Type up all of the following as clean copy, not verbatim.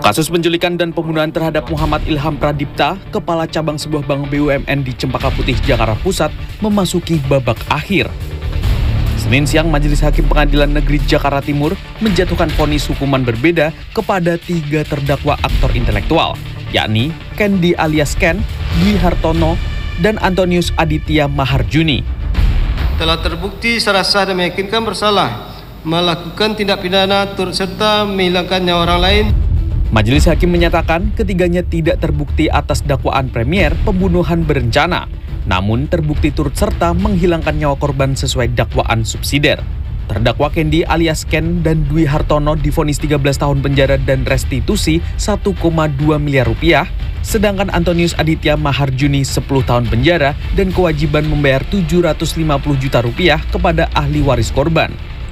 Kasus penculikan dan pembunuhan terhadap Muhammad Ilham Pradipta, Kepala Cabang sebuah bank BUMN di Cempaka Putih, Jakarta Pusat, memasuki babak akhir. Senin siang, Majelis Hakim Pengadilan Negeri Jakarta Timur menjatuhkan vonis hukuman berbeda kepada 3 terdakwa aktor intelektual, yakni Kendi alias Ken, Dwi Hartono, dan Antonius Aditya Maharjuni. Telah terbukti secara sah dan meyakinkan bersalah melakukan tindak pidana turut serta menghilangkan nyawa orang lain. Majelis Hakim menyatakan ketiganya tidak terbukti atas dakwaan premier pembunuhan berencana, namun terbukti turut serta menghilangkan nyawa korban sesuai dakwaan subsidiar. Terdakwa Kendi alias Ken dan Dwi Hartono divonis 13 tahun penjara dan restitusi 1,2 miliar rupiah, sedangkan Antonius Aditya Maharjuni 10 tahun penjara dan kewajiban membayar 750 juta rupiah kepada ahli waris korban.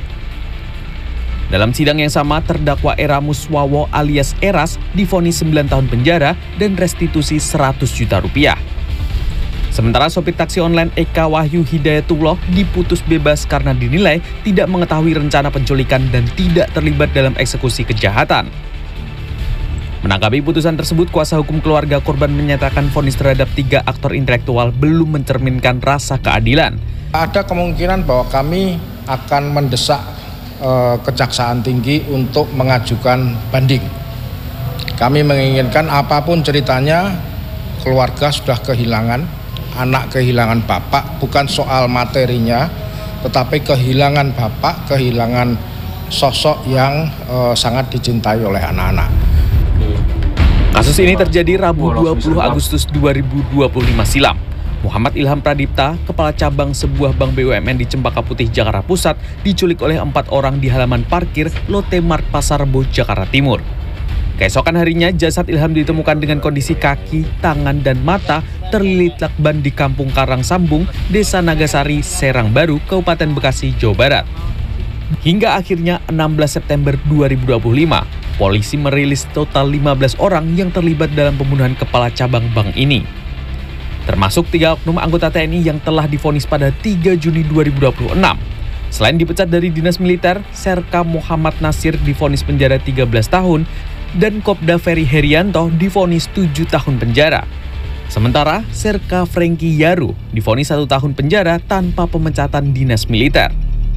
Dalam sidang yang sama, terdakwa Eramus Wawo alias Eras divonis 9 tahun penjara dan restitusi 100 juta rupiah. Sementara sopir taksi online Eka Wahyu Hidayatullah diputus bebas karena dinilai tidak mengetahui rencana penculikan dan tidak terlibat dalam eksekusi kejahatan. Menanggapi putusan tersebut, kuasa hukum keluarga korban menyatakan vonis terhadap 3 aktor intelektual belum mencerminkan rasa keadilan. Ada kemungkinan bahwa kami akan mendesak Kejaksaan Tinggi untuk mengajukan banding. Kami menginginkan apapun ceritanya, keluarga sudah kehilangan, anak kehilangan bapak, bukan soal materinya, tetapi kehilangan bapak, kehilangan sosok yang sangat dicintai oleh anak-anak. Kasus ini terjadi Rabu 20 Agustus 2025 silam. Muhammad Ilham Pradipta, Kepala Cabang sebuah bank BUMN di Cempaka Putih, Jakarta Pusat, diculik oleh 4 orang di halaman parkir Lotte Mart Pasar Rebo, Jakarta Timur. Keesokan harinya, jasad Ilham ditemukan dengan kondisi kaki, tangan, dan mata terlilit lakban di Kampung Karang Sambung, Desa Nagasari, Serang Baru, Kabupaten Bekasi, Jawa Barat. Hingga akhirnya 16 September 2025, polisi merilis total 15 orang yang terlibat dalam pembunuhan kepala cabang bank ini. Termasuk 3 oknum anggota TNI yang telah divonis pada 3 Juni 2026. Selain dipecat dari dinas militer, Serka Muhammad Nasir divonis penjara 13 tahun dan Kopda Ferry Herianto divonis 7 tahun penjara. Sementara Serka Franky Yaru divonis 1 tahun penjara tanpa pemecatan dinas militer.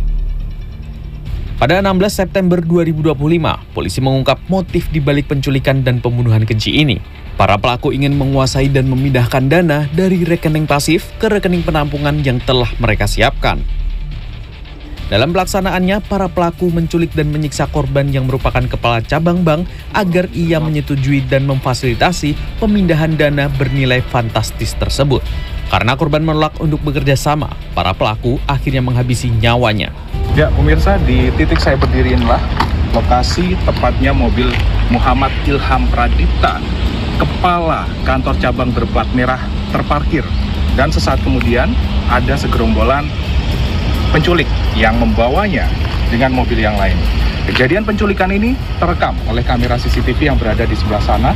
Pada 16 September 2025, polisi mengungkap motif dibalik penculikan dan pembunuhan keji ini. Para pelaku ingin menguasai dan memindahkan dana dari rekening pasif ke rekening penampungan yang telah mereka siapkan. Dalam pelaksanaannya, para pelaku menculik dan menyiksa korban yang merupakan kepala cabang bank agar ia menyetujui dan memfasilitasi pemindahan dana bernilai fantastis tersebut. Karena korban menolak untuk bekerja sama, para pelaku akhirnya menghabisi nyawanya. Ya, pemirsa, di titik saya berdiri inilah lokasi tepatnya mobil Muhammad Ilham Pradipta, kepala kantor cabang berplat merah, terparkir. Dan sesaat kemudian ada segerombolan penculik yang membawanya dengan mobil yang lain. Kejadian penculikan ini terekam oleh kamera CCTV yang berada di sebelah sana.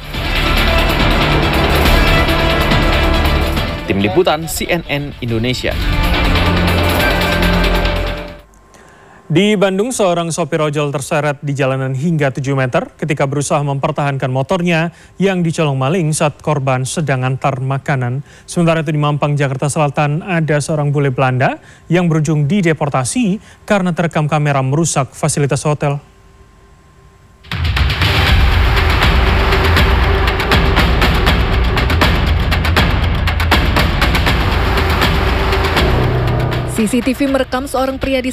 Tim Liputan CNN Indonesia. Di Bandung, seorang sopir ojol terseret di jalanan hingga 7 meter ketika berusaha mempertahankan motornya yang dicolong maling saat korban sedang antar makanan. Sementara itu di Mampang, Jakarta Selatan, ada seorang bule Belanda yang berujung dideportasi karena terekam kamera merusak fasilitas hotel. CCTV merekam seorang pria di